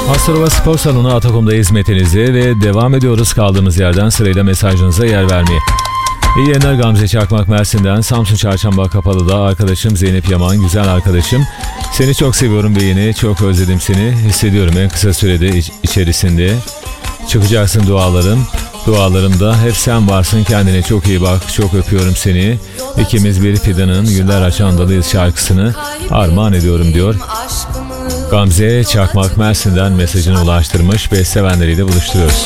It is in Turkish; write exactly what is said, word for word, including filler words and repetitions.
Astrova Spor Salonu Atakum'da hizmetinizde ve devam ediyoruz kaldığımız yerden sırayla mesajınıza yer vermeye. İyi yayınlar Gamze Çakmak Mersin'den. Samsun Çarşamba Kapalı'da arkadaşım Zeynep Yaman, güzel arkadaşım. Seni çok seviyorum beyini, çok özledim seni. Hissediyorum en kısa sürede iç- içerisinde. Çıkacaksın dualarım. Dualarımda hep sen varsın, kendine çok iyi bak, çok öpüyorum seni. İkimiz bir fidanın güller açan dalıyız şarkısını armağan ediyorum diyor. Gamze Çakmak Mersin'den mesajını ulaştırmış ve sevenleriyle buluşturuyoruz.